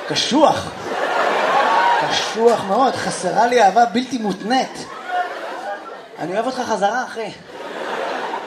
קשוח. קשוח מאוד, חסרה לי אהבה בלתי מותנית. אני אוהב אותך חזרה, אחי.